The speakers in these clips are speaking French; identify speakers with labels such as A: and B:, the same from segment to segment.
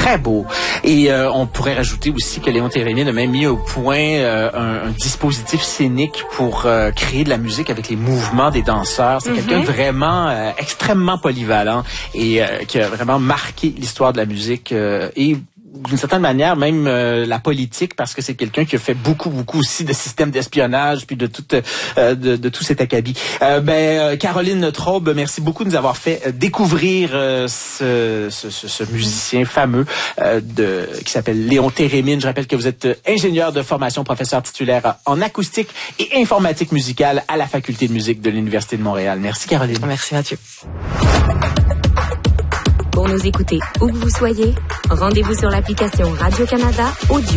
A: Très beau. Et on pourrait rajouter aussi que Léon Térémine a même mis au point un dispositif scénique pour créer de la musique avec les mouvements des danseurs. C'est quelqu'un de vraiment extrêmement polyvalent et qui a vraiment marqué l'histoire de la musique et d'une certaine manière, même la politique, parce que c'est quelqu'un qui a fait beaucoup aussi de systèmes d'espionnage puis de tout cet acabit. Caroline Traube, merci beaucoup de nous avoir fait découvrir ce musicien fameux qui s'appelle Léon Térémine. Je rappelle que vous êtes ingénieur de formation, professeur titulaire en acoustique et informatique musicale à la Faculté de musique de l'Université de Montréal. Merci Caroline.
B: Merci Mathieu.
C: Pour nous écouter où que vous soyez, rendez-vous sur l'application Radio-Canada Audio.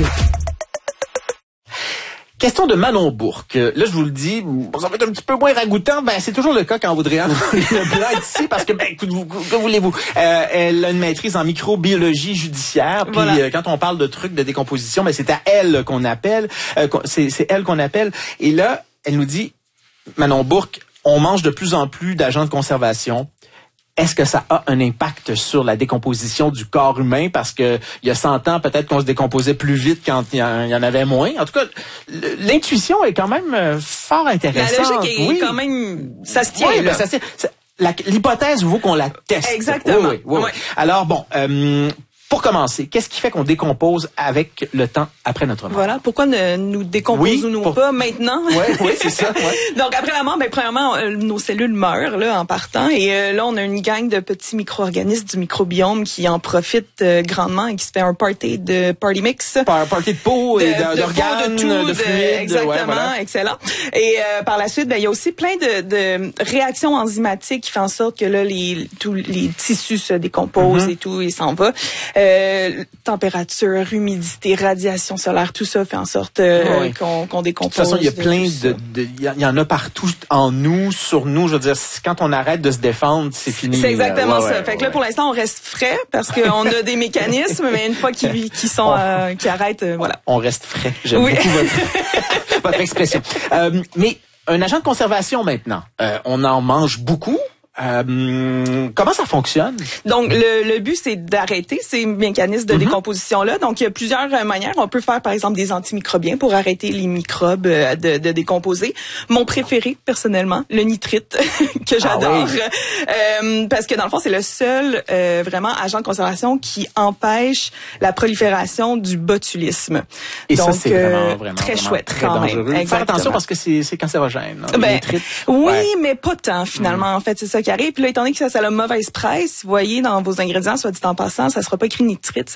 A: Question de Manon Bourque. Là, je vous le dis, ça va être un petit peu moins ragoûtant. C'est toujours le cas quand vous voudriez le blanc ici, parce que, que voulez-vous? Elle a une maîtrise en microbiologie judiciaire. Puis voilà. Quand on parle de trucs de décomposition, c'est à elle qu'on appelle. C'est elle qu'on appelle. Et là, elle nous dit, Manon Bourque, on mange de plus en plus d'agents de conservation. Est-ce que ça a un impact sur la décomposition du corps humain? Parce que il y a 100 ans, peut-être qu'on se décomposait plus vite quand il y en avait moins. En tout cas, l'intuition est quand même fort intéressante.
B: La logique est quand même... Ça se tient.
A: Oui, ça se tient. L'hypothèse vaut qu'on la teste.
B: Exactement.
A: Oui. Alors, pour commencer, qu'est-ce qui fait qu'on décompose avec le temps après notre mort?
B: Voilà, pourquoi ne nous décomposons-nous pas maintenant?
A: Oui, c'est ça. Ouais.
B: Donc, après la mort, premièrement, nos cellules meurent là en partant. Et là, on a une gang de petits micro-organismes du microbiome qui en profitent grandement et qui se fait un party mix.
A: Party de peau et d'organes, de fluides.
B: Exactement, excellent. Et par la suite, il y a aussi plein de réactions enzymatiques qui font en sorte que là, tous les tissus se décomposent et tout, et s'en va. Température, humidité, radiation solaire, tout ça fait en sorte qu'on décompose.
A: De toute façon, il y a plein il y en a partout en nous, sur nous. Je veux dire, quand on arrête de se défendre, c'est fini.
B: C'est exactement ça. Fait que là, pour l'instant, on reste frais parce qu'on a des mécanismes, mais une fois qu'ils arrêtent, voilà.
A: On reste frais. J'aime beaucoup votre expression. Mais un agent de conservation maintenant, on en mange beaucoup. Comment ça fonctionne?
B: Donc, le but, c'est d'arrêter ces mécanismes de décomposition-là. Donc, il y a plusieurs manières. On peut faire, par exemple, des antimicrobiens pour arrêter les microbes de décomposer. Mon préféré, personnellement, le nitrite, que j'adore. Parce que, dans le fond, c'est le seul vraiment agent de conservation qui empêche la prolifération du botulisme.
A: Et
B: donc,
A: ça, c'est vraiment
B: très chouette,
A: très
B: quand
A: dangereux.
B: même.
A: Faire attention parce que c'est cancérogène. Le nitrite.
B: Oui, mais pas tant, finalement. En fait, c'est ça qui arrive. Puis là, étant donné que ça a la mauvaise presse, vous voyez, dans vos ingrédients, soit dit en passant, ça sera pas écrit nitrite,